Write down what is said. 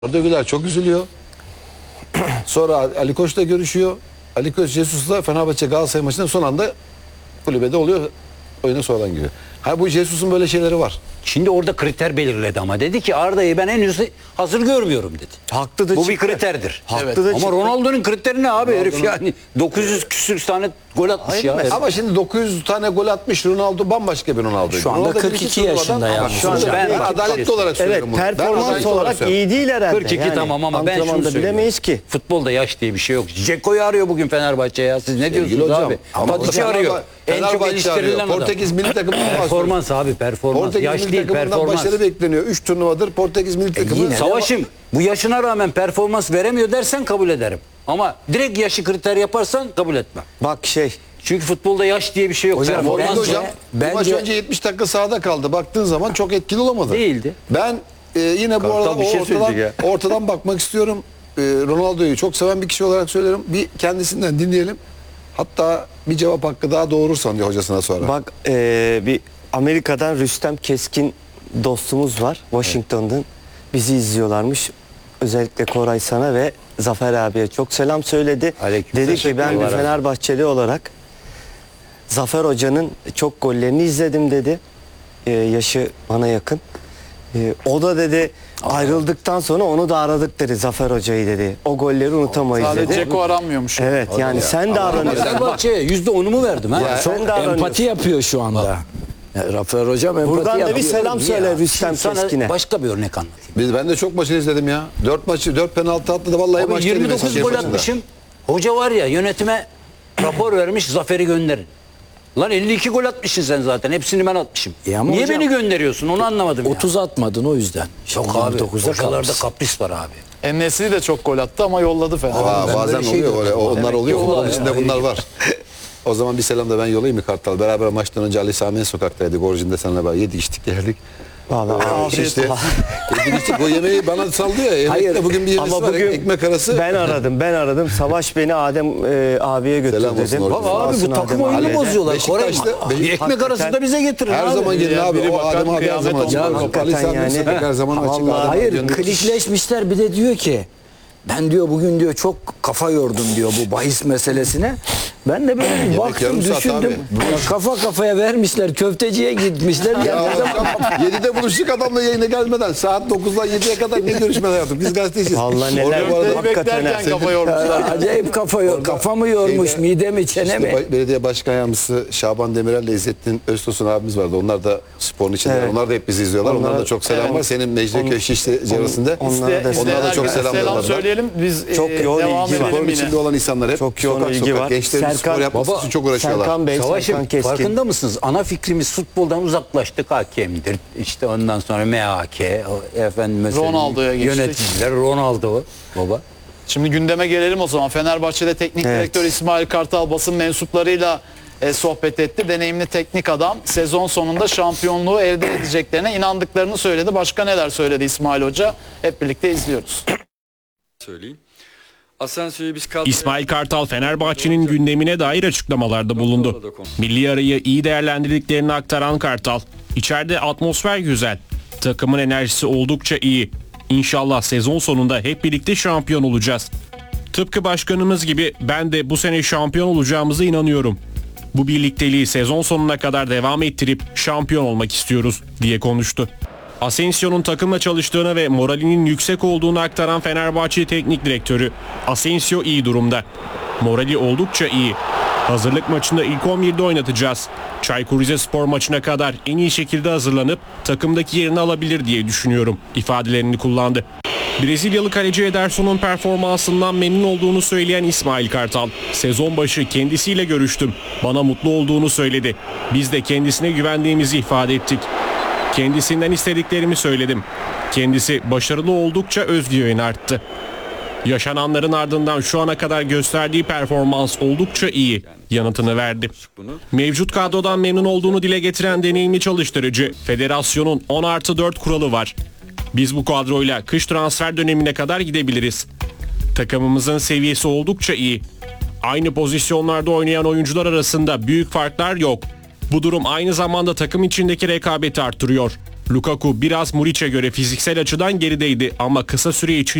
Arda Güler çok üzülüyor. Sonra Ali Koç'la görüşüyor. Ali Koç Jesus'la Fenerbahçe Galatasaray maçında son anda kulübede oluyor. Oyuna sonradan giriyor. Ha bu Jesus'un böyle şeyleri var. Şimdi orada kriter belirledi ama dedi ki Arda'yı ben henüz hazır görmüyorum dedi. Haklı da Bu bir çıktı. kriterdir. Haklı da Ama çıktı. Ronaldo'nun kriteri ne abi herif yani 900 küsür tane gol atmış ya. Ama şimdi 900 tane gol atmış Ronaldo bambaşka bir Ronaldo. Şu anda Ronaldo 42 birinci turnuvadan- yaşında Ama yalnız şu anda hocam. ben Ben- adaletli olarak Evet, söylüyorum bunu. Ben performans adaletli olarak söylüyorum. iyi değil herhalde. 42 tamam ama ben şunu antrenmanda söylüyorum. bilemeyiz ki. Futbolda yaş diye bir şey yok. Ceko'yu arıyor bugün Fenerbahçe ya. Siz ne diyorsunuz hocam, abi? ama Tadiç'i arıyor. En çok Fenerbahçe eleştirilen arıyor. adam. Portekiz milli takımından Performans abi performans. Portekiz Yaş milli değil takımından performans. başarı bekleniyor. 3 turnuvadır Portekiz milli takımı. yine- Savaşım bu yaşına rağmen performans veremiyor dersen kabul ederim. Ama direkt yaşı kriter yaparsan kabul etmem. Bak Çünkü futbolda yaş diye bir şey yok. Hocam, Orada Performans hocam bence- bu maç önce 70 dakika sahada kaldı. Baktığın zaman çok etkili olamadı. Değildi. Ben yine bu Kartal arada bir şey ortadan, söyleyecek ortadan bakmak istiyorum. Ronaldo'yu çok seven bir kişi olarak söylüyorum. Bir kendisinden dinleyelim. Hatta bir cevap hakkı daha doğurursan diyor hocasına sonra. bak bir Amerika'dan Rüstem Keskin dostumuz var. Washington'dan bizi izliyorlarmış. Özellikle Koray sana ve Zafer abiye çok selam söyledi. Aleyküm Dedi ki teşekkür ben bir ederim. Fenerbahçeli olarak Zafer Hoca'nın çok gollerini izledim dedi. Yaşı bana yakın. O da dedi ayrıldıktan sonra onu da aradık dedi Zafer Hoca'yı dedi. O golleri unutamayız Sadece dedi. Ceko aranmıyormuş. Evet yani sen de aranıyorsun. Fenerbahçe'ye %10'umu verdim ha. Sen de aranıyorsun. empati yapıyor şu anda. Ya, Rafael Hocam empati Buradan da yapıyor. bir selam söyle Ya, Rüstem şimdi sana Keskin'e. başka bir örnek anlatayım. Ben de çok maçını izledim ya. 4 penaltı attı da vallahi Abi maç 29 gol atmışım. Hoca var ya yönetime rapor vermiş Zafer'i gönderin. Lan 52 gol atmışsın sen zaten. Hepsini ben atmışım. ama Niye hocam, beni gönderiyorsun onu anlamadım 30 ya. atmadın o yüzden. Yok abi 29'da hocalarda kalmışsın. kapris var abi. En-Nesyri de çok gol attı ama yolladı Fenerbahçe. Bazen böyle şey oluyor gördüm. öyle. Onlar Demek oluyor. ki Futbolun olay içinde ya, bunlar ayrı. var. O zaman bir selam da ben yollayayım mı Kartal? Beraber maçtan önce Ali Sami sokaktaydık. Orijinde seninle beraber yedik içtik geldik. Vallahi Afiyet İşte olsun. yedik içtik. O yemeği bana saldı ya. Yemekte Hayır, bugün bir yemesi ama var. bugün Ekmek arası. ben aradım. Savaş beni Adem abiye götürdü Selam olsun dedim. orada. Bak abi Olsun bu takım Adem oyunu abiye de. bozuyorlar. Beşiktaş'ta- Koray, bir ekmek Hakikaten- arası da bize getirin Her abi. zaman gelin Ya abi. biri O bakar, Adem abi her kıyamet zaman açık. olmaz. Ali Hakikaten Sami yani. Sokak her zaman açık. Vallahi- Adem Hayır yanında- klikleşmişler bir de diyor ki ben diyor bugün diyor çok kafa yordum diyor bu bahis meselesine. Ben de böyle bir baktım yarım saat düşündüm. abi. Ya kafa kafaya vermişler köfteciye gitmişler. Ya geldiği zaman- hocam 7'de buluştuk adamla yayına gelmeden saat 9'dan 7'ye kadar ne görüşmeler yaptık. Biz gazeteciyiz. Vallahi neler Orada bu arada Köfteyi hakikaten beklerken ha. kafa yormuşlar. Acayip kafamı yormuş midemi çenemi. İşte belediye başkan yardımcısı Şaban Demirel ile İzzettin Öztosun abimiz vardı. Onlar da sporun içinde. Evet. Onlar da hep bizi izliyorlar. Onlara da çok selam var. Senin Mecidiyeköy Şişli çevresinde. Onlara da Onlara da çok selam selam yollarlar. söyleyelim. Biz Çok yoğun devam ilgi var. edelim Sporun yine. içinde olan insanlar hep Çok yoğun sokak ilgi sokak var. gençlerin spor yapması için çok uğraşıyorlar. Serkan Bey, Savaşım Serkan Keskin. farkında mısınız? Ana fikrimiz futboldan uzaklaştık. Hakemdir. İşte ondan sonra MHK, efendim mesela Ronaldo'ya geçtik. yöneticiler, Ronaldo baba. Şimdi gündeme gelelim o zaman. Fenerbahçe'de teknik Evet. direktör İsmail Kartal basın mensuplarıyla sohbet etti. Deneyimli teknik adam sezon sonunda şampiyonluğu elde edeceklerine inandıklarını söyledi. Başka neler söyledi İsmail Hoca? Hep birlikte izliyoruz. söyleyeyim. Asensio'yu biz kadroya... İsmail Kartal Fenerbahçe'nin gündemine dair açıklamalarda bulundu. Milli arayı iyi değerlendirdiklerini aktaran Kartal, içeride atmosfer güzel, takımın enerjisi oldukça iyi. İnşallah sezon sonunda hep birlikte şampiyon olacağız. Tıpkı başkanımız gibi ben de bu sene şampiyon olacağımıza inanıyorum. Bu birlikteliği sezon sonuna kadar devam ettirip şampiyon olmak istiyoruz diye konuştu. Asensio'nun takımla çalıştığını ve moralinin yüksek olduğunu aktaran Fenerbahçe Teknik Direktörü, Asensio iyi durumda. Morali oldukça iyi. Hazırlık maçında ilk 11'de oynatacağız. Çaykur Rizespor maçına kadar en iyi şekilde hazırlanıp takımdaki yerini alabilir diye düşünüyorum ifadelerini kullandı. Brezilyalı kaleci Ederson'un performansından memnun olduğunu söyleyen İsmail Kartal, sezon başı kendisiyle görüştüm. Bana mutlu olduğunu söyledi. Biz de kendisine güvendiğimizi ifade ettik. Kendisinden istediklerimi söyledim. Kendisi başarılı oldukça özgüveni arttı. Yaşananların ardından şu ana kadar gösterdiği performans oldukça iyi yanıtını verdi. Mevcut kadrodan memnun olduğunu dile getiren deneyimli çalıştırıcı, federasyonun 10+4 kuralı var. Biz bu kadroyla kış transfer dönemine kadar gidebiliriz. Takımımızın seviyesi oldukça iyi. Aynı pozisyonlarda oynayan oyuncular arasında büyük farklar yok. Bu durum aynı zamanda takım içindeki rekabeti arttırıyor. Lukaku biraz Muriç'e göre fiziksel açıdan gerideydi ama kısa süre için